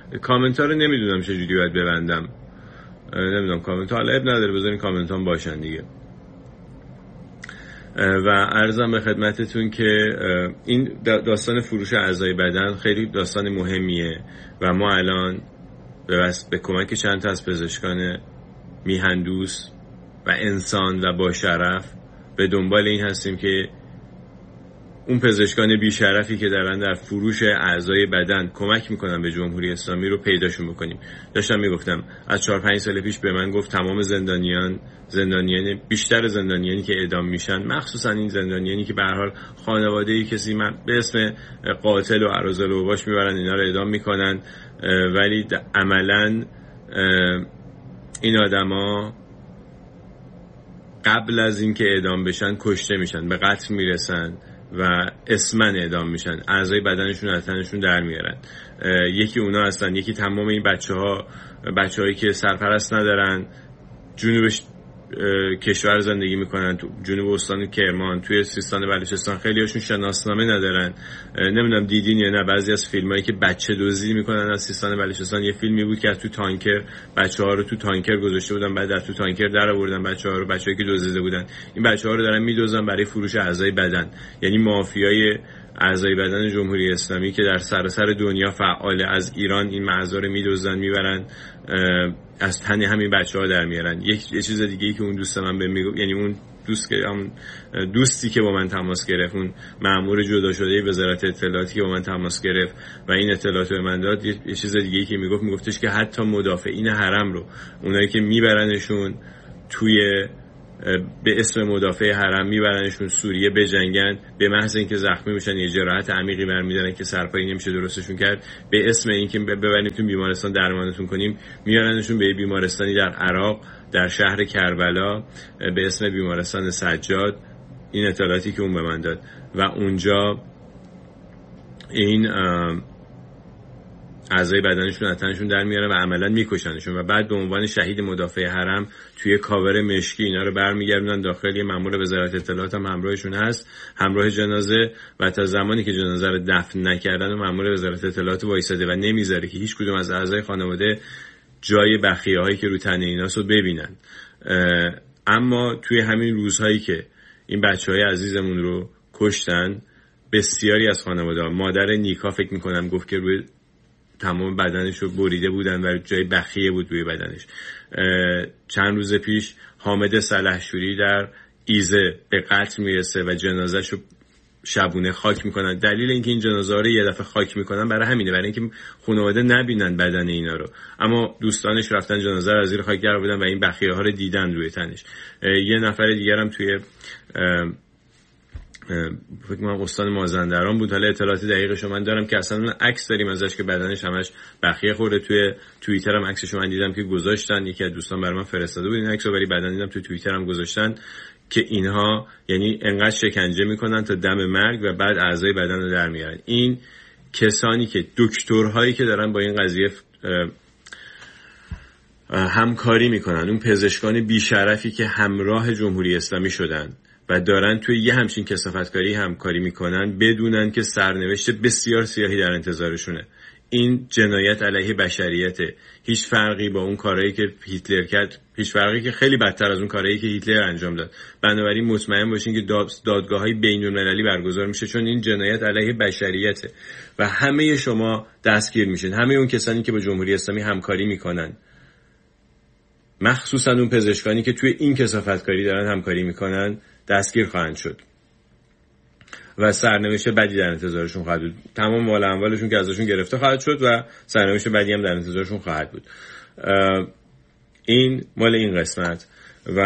کامنت ها رو نمیدونم چجوری باید ببندم، نمیدونم کامنت ها حالا اب نداره، بذارین کامنت ها باشن دیگه. و عرضم به خدمتتون که این داستان فروش اعضای بدن خیلی داستان مهمیه و ما الان به کمک چند تا از پزشکان میهندوست و انسان و با شرف به دنبال این هستیم که اون پزشکان بیشرفی که دارن در فروش اعضای بدن کمک میکنن به جمهوری اسلامی رو پیداشون بکنیم. داشتم میگفتم از 4-5 سال پیش به من گفت تمام زندانیان بیشتر زندانیانی که اعدام میشن، مخصوصا این زندانیانی که به هر حال خانواده‌ای کسی به اسم قاتل و اراذل و باش میبرن اینا رو اعدام میکنن، ولی عملاً این آدما قبل از اینکه اعدام بشن کشته میشن، به قتل میرسن و اسمن اعدام میشن، اعضای بدنشون از تنشون در میارن. یکی اونا هستن، یکی تمام این بچه‌هایی که سرپرست ندارن، جنوب کشور زندگی میکنن، تو جنوب استان کرمان، توی سیستان بلوچستان، خیلی هاشون شناسنامه ندارن. نمیدونم دیدین یا نه بعضی از فیلمایی که بچه دزدی میکنن از سیستان بلوچستان. یه فیلمی بود که تو تانکر بچه‌ها رو تو تانکر گذاشته بودن، بعد از تو تانکر در آوردن بچه‌هایی که دزدیده بودن. این بچه‌ها رو دارن میدوزن برای فروش اعضای بدن. یعنی مافیای اعضای بدن جمهوری اسلامی که در سراسر دنیا فعال، از ایران این اعضا رو میدوزن میبرن از تن همین بچه‌ها در میارن. یک چیز دیگه‌ای که اون دوست من بهم میگفت، یعنی اون دوستی که با من تماس گرفت، اون مأمور جدا شده وزارت اطلاعاتی که با من تماس گرفت و این اطلاعات به من داد، یه چیز دیگه‌ای که میگفتش که حتی مدافعین حرم رو، اونایی که میبرنشون توی به اسم مدافع حرم میبرنشون سوریه بجنگن، به محض اینکه زخمی میشن یه جراحت عمیقی برمی‌دارن که سرپایی نمیشه درستشون کرد، به اسم اینکه ببرینتون بیمارستان درمانتون کنیم میارنشون به بیمارستانی در عراق در شهر کربلا به اسم بیمارستان سجاد. این اطلاعاتی که اون به من داد و اونجا این اعضای بدنشون از تنشون در میارن و عملا میکشنشون و بعد به عنوان شهید مدافع حرم توی کاور مشکی اینا رو برمیگردونن داخل. یه مأمور وزارت اطلاعات هم همراهشون هست، همراه جنازه، و تا زمانی که جنازه رو دفن نکردن و مأمور وزارت اطلاعات وایساده و نمیذاره که هیچ کدوم از اعضای خانواده جای بخیه‌هایی که رو تن ایناسو ببینن. اما توی همین روزهایی که این بچه‌های عزیزمون رو کشتن، بسیاری از خانواده، مادر نیکا فکر می‌کنم گفت که روی تمام بدنش رو بریده بودن و جای بخیه بود روی بدنش. چند روز پیش حامد سلحشوری در ایزه به قتل میرسه و جنازه‌ش رو شبونه خاک میکنن. دلیل اینکه این جنازه رو یه دفعه خاک میکنن برای همینه، برای اینکه خانواده نبینن بدن اینا رو، اما دوستانش رفتن جنازه رو از زیر خاک در آوردن و این بخیه ها رو دیدن روی تنش. یه نفر دیگر هم توی فکر کنم استان مازندران بود، حالا اطلاعات دقیقش من دارم که اصلا عکس داریم ازش که بدنش همش بخیه خورده. توی توییتر هم عکسش من دیدم که گذاشتن، یکی از دوستان برام فرستاده بود این عکسو، ولی بعدن دیدم توی توییتر هم گذاشتن که اینها یعنی انقدر شکنجه میکنن تا دم مرگ و بعد اعضای بدن رو در میارن. این کسانی که دکترهایی که دارن با این قضیه همکاری میکنن، اون پزشکان بیشرفی که همراه جمهوری اسلامی شدن و دارن توی یه همچین کثافتکاری همکاری میکنن، بدونن که سرنوشت بسیار سیاهی در انتظارشونه. این جنایت علیه بشریته. هیچ فرقی با اون کارهایی که هیتلر کرد، هیچ فرقی که خیلی بدتر از اون کارهایی که هیتلر انجام داد. بنابراین مطمئن باشین که دادگاه‌های بین‌المللی برگزار میشه، چون این جنایت علیه بشریته و همه شما دستگیر میشین. همه اون کسانی که با جمهوری اسلامی همکاری میکنن، مخصوصا اون پزشکانی که توی این کثافتکاری دارن همکاری میکنن، دستگیر خواهند شد و سرنوشت بدی در انتظارشون خواهد بود. تمام مال اموالشون که ازشون گرفته خواهد شد و سرنوشت بدی هم در انتظارشون خواهد بود. این مال این قسمت. و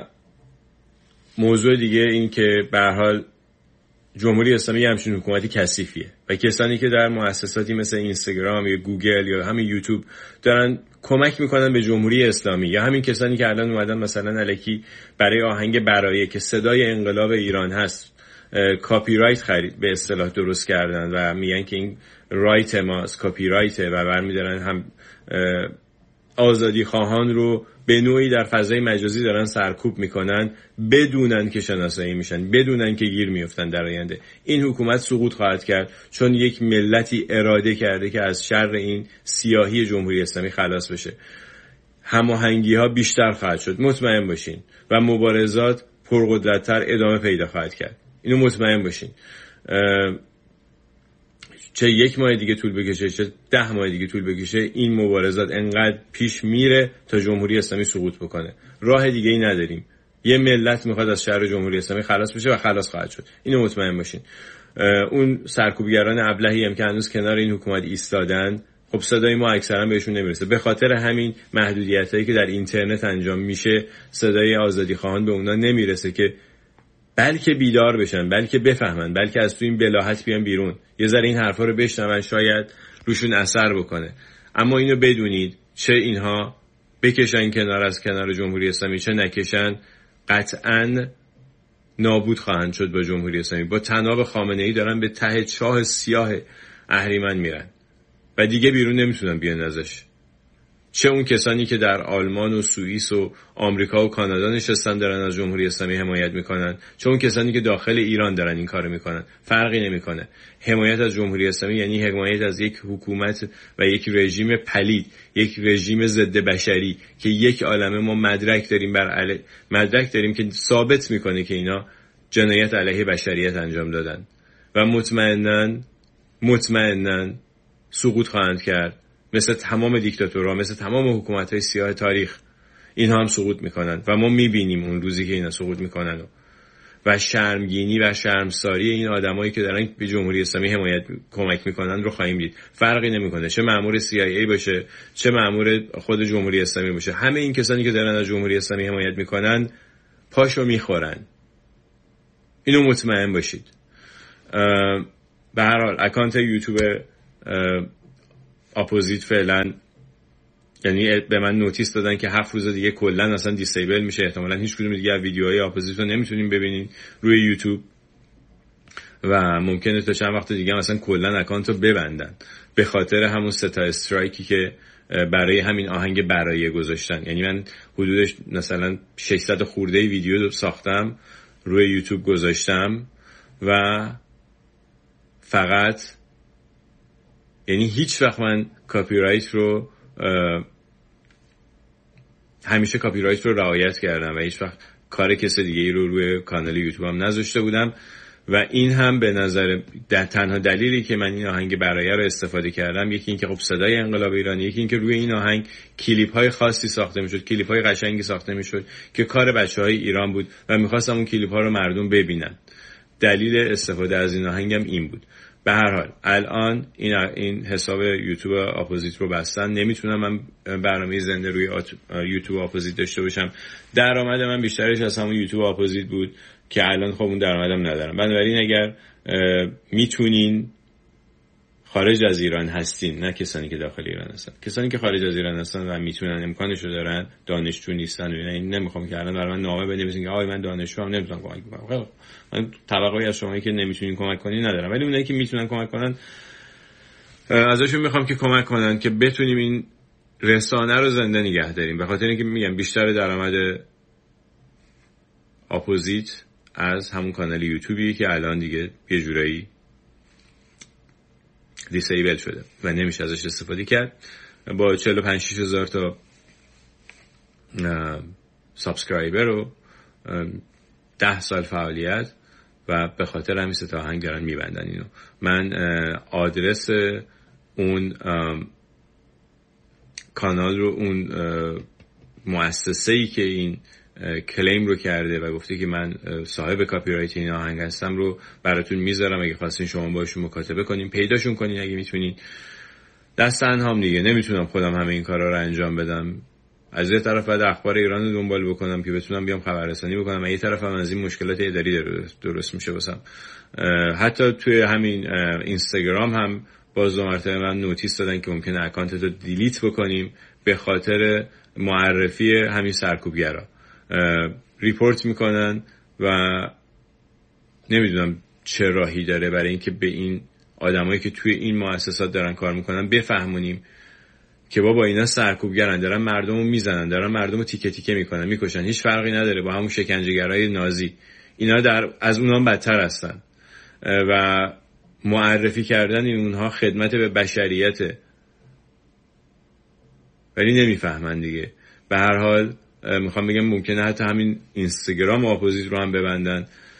موضوع دیگه این که به هر حال جمهوری اسلامی همچین حکومتی کثیفیه و کسانی که در مؤسساتی مثل اینستاگرام یا گوگل یا همین یوتیوب دارن کمک میکنن به جمهوری اسلامی، یا همین کسانی که الان اومدن مثلا الکی برای آهنگ برایه که صدای انقلاب ایران هست کاپی رایت خرید به اصطلاح درست کردن و میگن که این رایت ماست، کاپی رایته، و برمیدارن هم آزادی خواهان رو به نوعی در فضای مجازی دارن سرکوب میکنن بدونن که شناسایی میشن، بدونن که گیر میفتن در آینده. این حکومت سقوط خواهد کرد چون یک ملتی اراده کرده که از شر این سیاهی جمهوری اسلامی خلاص بشه. هماهنگی ها بیشتر خواهد شد، مطمئن باشین، و مبارزات پرقدرت‌تر ادامه پیدا خواهد کرد. اینو مطمئن باشین. چه 1 ماه دیگه طول بکشه، چه 10 ماه دیگه طول بکشه، این مبارزات انقدر پیش میره تا جمهوری اسلامی سقوط بکنه. راه دیگه ای نداریم. یه ملت میخواد از شر جمهوری اسلامی خلاص بشه و خلاص خواهد شد. اینو مطمئن باشین. اون سرکوبگران ابلهی هم که هنوز کنار این حکومت ایستادن، خب صدای ما اکثرا بهشون نمیرسه. به خاطر همین محدودیتایی که در اینترنت انجام میشه، صدای آزادی خواهان به اونا نمیرسه که بلکه بیدار بشن، بلکه بفهمن، بلکه از تو این بلاهت بیان بیرون، یه ذره این حرفا رو بشنون، شاید روشون اثر بکنه. اما اینو بدونید، چه اینها بکشن کنار از کنار جمهوری اسلامی، چه نکشن، قطعاً نابود خواهند شد با جمهوری اسلامی. با طناب خامنه‌ای دارن به ته چاه سیاه اهریمن میرن و دیگه بیرون نمیتونن بیان ازش. چه اون کسانی که در آلمان و سوئیس و آمریکا و کانادا نشستن دارن از جمهوری اسلامی حمایت میکنن، چه اون کسانی که داخل ایران دارن این کارو میکنن، فرقی نمیکنه. حمایت از جمهوری اسلامی یعنی حمایت از یک حکومت و یک رژیم پلید، یک رژیم ضد بشری که یک عالمه ما مدرک داریم که ثابت میکنه که اینا جنایت علیه بشریت انجام دادن و مطمئناً سقوط خواهند کرد. مثل تمام دیکتاتورها، مثل تمام حکومت‌های سیاه تاریخ، اینها هم سقوط میکنن و ما میبینیم اون روزی که اینا سقوط میکنن و شرمگینی و شرمساری این آدمایی که دارن به جمهوری اسلامی کمک میکنن رو خواهیم دید. فرقی نمیکنه چه مأمور CIA باشه، چه مأمور خود جمهوری اسلامی باشه، همه این کسانی که دارن از جمهوری اسلامی حمایت میکنن پاشو میخورن. اینو مطمئن باشید. به هر حال اکانت یوتیوب اپوزیت فعلا، یعنی به من نوتیس دادن که 7 روز دیگه کلا اصلا دیسیبل میشه، احتمالاً هیچ کدوم دیگه ویدیوهای اپوزیت رو نمیتونیم ببینین روی یوتیوب و ممکنه تا چند وقت دیگه مثلا کلا اکانت رو ببندن به خاطر همون 3 تا استرایکی که برای همین آهنگ برای گذاشتن. یعنی من حدودش مثلا 600 خورده ویدیو ساختم روی یوتیوب گذاشتم و فقط، یعنی هیچ وقت من کاپی رایت رو همیشه کاپی رایت رو رعایت کردم و هیچ وقت کار کس دیگه ای رو روی کانال یوتیوبم نذاشته بودم و این هم به نظر تنها دلیلی که من این آهنگ برای رو استفاده کردم، یکی این که خب صدای انقلاب ایرانی، یکی این که روی این آهنگ کلیپ های خاصی ساخته میشد، کلیپ های قشنگی ساخته میشد که کار بچهای ایران بود و میخواستم اون کلیپ ها رو مردم ببینن. دلیل استفاده از این آهنگم این بود. به هر حال الان این حساب یوتیوب اپوزیت رو بستن، نمیتونم من برنامه زنده روی یوتیوب اپوزیت داشته باشم. درآمد من بیشترش از همون یوتیوب اپوزیت بود که الان خب اون درآمدم ندارم. بنابراین اگر میتونین، خارج از ایران هستین، نه کسانی که داخل ایران هستن، کسانی که خارج از ایران هستن و میتونن، امکانشو دارن، دانشجو نیستن و این نمیخوام که الان برای من نامه بنویسین که آقای من دانشجو هم نمیتونم کمک کنم. من توقعی از شمایی که نمیتونین کمک کنین ندارم، ولی اونایی که میتونن کمک کنن ازشون میخوام که کمک کنن که بتونیم این رسانه رو زنده نگه داریم. به خاطر اینکه میگم بیشتر درآمد اپوزیت از همون کانال یوتیوبی که الان دیگه یه جورایی دیسیبل شده و نمیشه ازش استفاده کرد، با 45-6 هزار تا سابسکرایبر و 10 سال فعالیت و به خاطر همین 3 تا آهنگ دارن میبندن اینو. من آدرس اون کانال رو، اون مؤسسه‌ای که این کلیم رو کرده و گفته که من صاحب کاپی رایت این آهنگ هستم رو براتون میذارم، اگه خواستین شما باشون مکاتبه کنین، پیداشون کنین اگه میتونین. دست تنهام دیگه نمیتونم خودم همه این کارا رو انجام بدم. از یه طرف باید اخبار ایران رو دنبال بکنم که بتونم بیام خبررسانی بکنم، و یه طرف هم از این مشکلات اداری درست میشه واسم. حتی توی همین اینستاگرام هم باز 2 مرتبه من نوتیس دادن که ممکنه اکانتت رو دیلیت بکنیم به خاطر معرفی همین سرکوبگرا. ریپورت میکنن و نمیدونم چه راهی داره برای اینکه به این آدمایی که توی این مؤسسات دارن کار میکنن بفهمونیم که بابا اینا سرکوبگرن، دارن مردمو میزنن، دارن مردمو تیکه تیکه میکنن، میکشن، هیچ فرقی نداره با همون شکنجهگرای نازی. اینا از اونها بدتر هستن و معرفی کردن اونها خدمت به بشریته، ولی نمیفهمن دیگه. به هر حال میخوام بگم ممکنه حتی همین اینستاگرام اپوزیت رو هم ببندن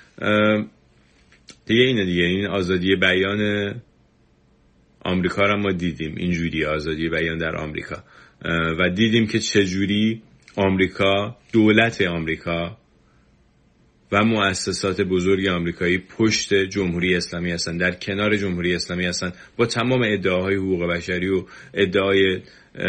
دیگه. اینه دیگه، این آزادی بیان آمریکا رو ما دیدیم، اینجوری آزادی بیان در آمریکا، و دیدیم که چجوری آمریکا، دولت آمریکا و مؤسسات بزرگ آمریکایی پشت جمهوری اسلامی هستن، در کنار جمهوری اسلامی هستن، با تمام ادعاهای حقوق بشری و ادعای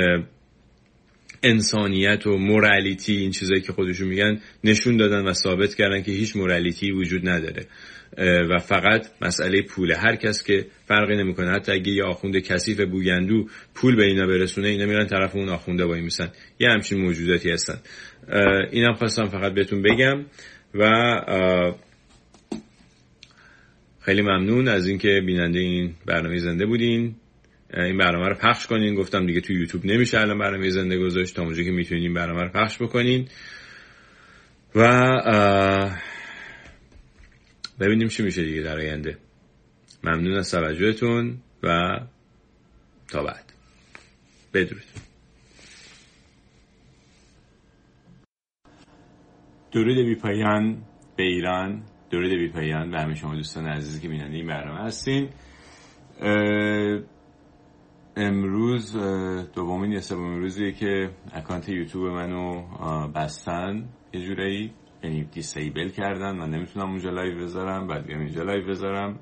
انسانیت و مورالیتی، این چیزایی که خودشون میگن، نشون دادن و ثابت کردن که هیچ مورالیتی وجود نداره و فقط مسئله پوله. هر کس که فرقی نمیکنه، حتی اگه یه آخوند کثیف بوگندو پول به اینا برسونه، اینا میرن طرف اون آخونده وای میسن. یه همچین موجوداتی هستن. اینم خواستم فقط بهتون بگم و خیلی ممنون از اینکه بیننده این برنامه زنده بودین. این برنامه رو پخش کنین. گفتم دیگه تو یوتیوب نمیشه الان برنامه زنده گذاشت، تا اونجایی که میتونین این برنامه رو پخش بکنین و ببینیم چی میشه دیگه در آینده. ممنون از توجهتون و تا بعد. بدرود. درود بی پایان به ایران، درود بی پایان به همه شما دوستان عزیزی که بیننده این برنامه هستین. امروز دومین یا سومین روزیه که اکانت یوتیوب منو بستن یه جورایی، یعنی دیسیبل کردن. من نمیتونم اونجا لایو بذارم، بعد بیام اینجا لایو بذارم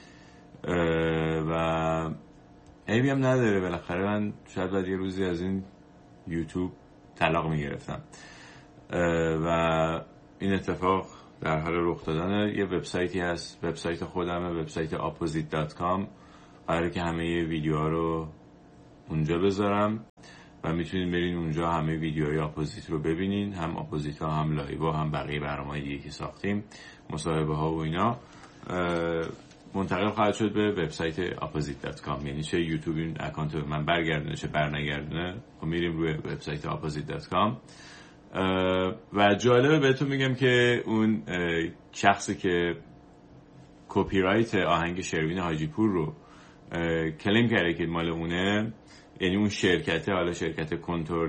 و عیبی هم نداره. بالاخره من شاید بعد یه روزی از این یوتیوب طلاق میگرفتم و این اتفاق در حال رخ دادن. یه وبسایتی هست، وبسایت خودمه، وبسایت opposite.com. قراره که همه ویدیوها رو اونجا بذارم و میتونین برین اونجا همه ویدیوهای اپوزیت رو ببینین، هم اپوزیت ها، هم لایو ها، هم بقیه برنامه‌های دیگه که ساختیم، مصاحبه ها و اینا منتقل خواهد شد به وبسایت opposite.com. یعنی چه یوتیوب این اکانت من برگردونه چه برنگردونه، خب میریم روی وبسایت opposite.com. و جالبه بهتون میگم که اون شخصی که کپی رایت آهنگ شروین حاجی پور رو کلیم کرده که مال اونه، یعنی اون شرکته، حالا شرکت کنتور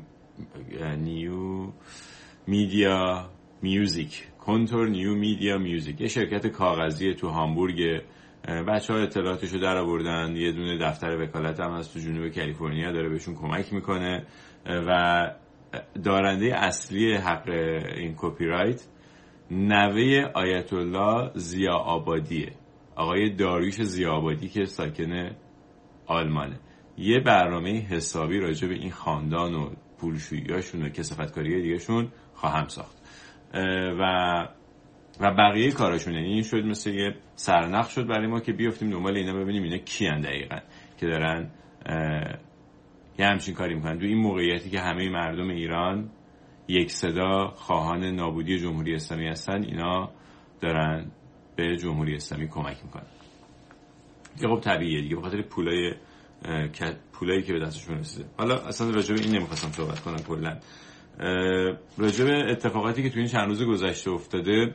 نیو میدیا میوزیک، کنتور نیو میدیا میوزیک، یه شرکت کاغذی تو هامبورگ. بچه‌ها اطلاعاتشو در آوردن. یه دونه دفتر وکالت هم هست تو جنوب کالیفرنیا، داره بهشون کمک میکنه و دارنده اصلی حق این کپی رایت نوه آیت الله ضیا آبادیه، آقای داریوش ضیا آبادی که ساکن آلمانه. یه برنامه حسابی راجع به این خاندان و پولشوییاشون و کثافتکاری دیگهشون خواهم ساخت و بقیه کاراشون. یعنی این شد مثل یه سرنخ شد برای ما که بیافتیم دنبال اینا، ببینیم اینا کیان دقیقاً که دارن یه همچین کاری میکنن. تو این موقعیتی که همه مردم ایران یک صدا خواهان نابودی جمهوری اسلامی هستن، اینا دارن به جمهوری اسلامی کمک میکنن. که خب طبیعیه دیگه، به خاطر پولایی که به دستشون رسیده. حالا اصلا راجع به این نمیخواستم صحبت کنم. کلا راجع به اتفاقاتی که تو این چند روز گذشته افتاده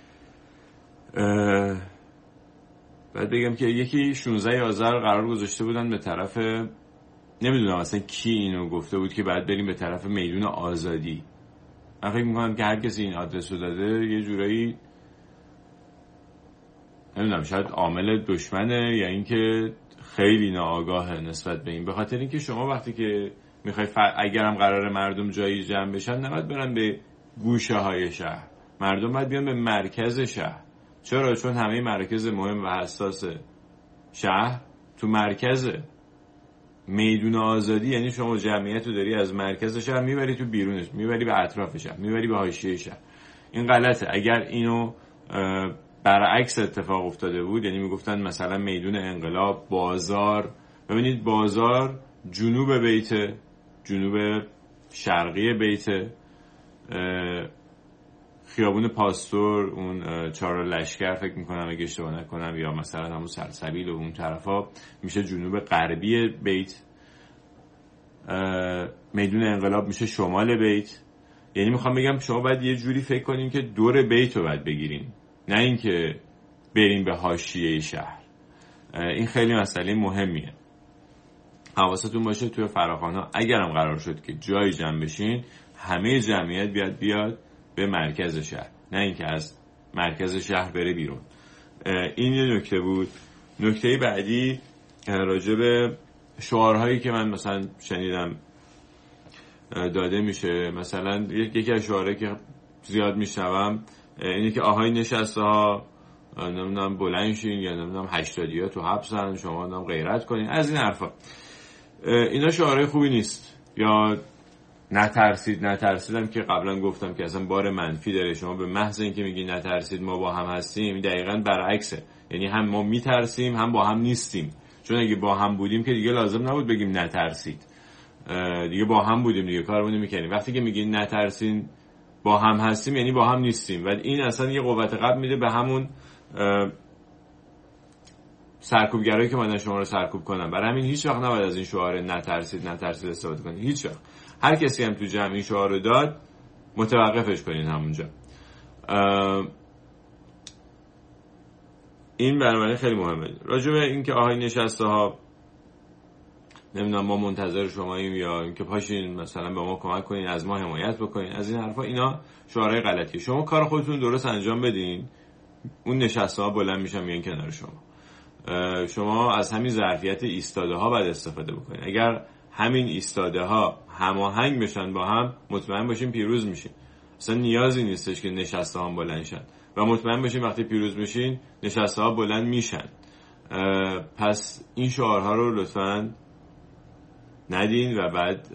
باید بگم که یکی 16 آذر قرار گذاشته بودن به طرف، نمیدونم اصلا کی اینو گفته بود که بعد بریم به طرف میدون آزادی. من فکر میکنم که هر کسی این آدرس رو داده یه جورایی نمیدونم شاید عامل دشمنه یا اینکه خیلی ناآگاهه نسبت به این. به خاطر اینکه شما وقتی که میخوای اگرم قرار مردم جایی جمع بشن، نباید برن به گوشه های شهر، مردم باید بیان به مرکز شهر. چرا؟ چون همه مراکز مهم و حساس شهر تو مرکزه. میدون آزادی یعنی شما جمعیت رو داری از مرکز شهر میبری تو بیرونش، میبری به اطراف شهر، میبری به حاشیه شهر. این غلطه. اگر اینو برعکس اتفاق افتاده بود، یعنی میگفتن مثلا میدون انقلاب، بازار، ببینید بازار جنوب بیت، جنوب شرقی بیت، خیابون پاستور، اون چهار لشکر فکر میکنم اگه اشتباه نکنم، یا مثلا همون سلسبیل و اون طرفا میشه جنوب غربی بیت. میدون انقلاب میشه شمال بیت. یعنی میخوام بگم شما باید یه جوری فکر کنین که دور بیت رو باید بگیرین، نه اینکه بریم به حاشیه شهر. این خیلی مسئله مهمیه. حواستون باشه توی فراخوان‌ها اگرم قرار شد که جایی جمع بشین، همه جمعیت بیاد به مرکز شهر، نه اینکه از مرکز شهر بره بیرون. این یه نکته بود. نکته بعدی راجع به شعارهایی که من مثلا شنیدم داده میشه. مثلا یکی از شعارهایی که زیاد میشنوم اینه که آهای نشسته ها نمیدونم بلند شین، یا نمیدونم 80 تو حبسن، شما نمیدونم غیرت کنین، از این حرفا. اینا شعارهای خوبی نیست. یا نترسیدم که قبلا گفتم که اصلا بار منفی داره. شما به محض اینکه میگی نترسید ما با هم هستیم، دقیقاً برعکسه. یعنی هم ما میترسیم هم با هم نیستیم. چون اگه با هم بودیم که دیگه لازم نبود بگیم نترسید، دیگه با هم بودیم دیگه، کارمون میکنیم. وقتی که میگین نترسین با هم هستیم یعنی با هم نیستیم، و این اصلا یه قوت قلب میده به همون سرکوبگرایی که من شما رو سرکوب کنم. برای همین هیچ وقت نباید از این شعار نترسید استفاده کنید. هیچ وقت. هر کسی هم تو جمع این شعار رو داد متوقفش کنین همونجا. این بنابراین خیلی مهمه. راجع به این که آهای نشسته ها نمیدونم ما منتظر شماییم، یا اینکه پاشین مثلا به ما کمک کنین، از ما حمایت بکنین، از این حرفا، اینا شعارهای غلطیه. شما کار خودتون درست انجام بدین، اون نشسته ها بلند میشن میان کنار شما. شما از همین ظرفیت ایستاده ها باید استفاده بکنین. اگر همین ایستاده ها هماهنگ بشن با هم، مطمئن باشین پیروز میشین. اصلا نیازی نیستش که نشسته ها بلند شن، و مطمئن باشین وقتی پیروز میشین نشسته ها بلند میشن. پس این شعارها رو لطفاً ندین و بعد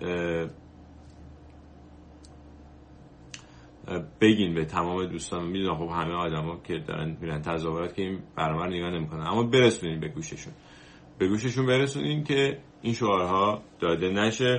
بگین به تمام دوستان. میدونم خب همه آدما که دارن میرن تظاهرات که این برنامه رو نگاه نمیکنن، اما برسونین به گوششون برسونین که این شعارها داده نشه.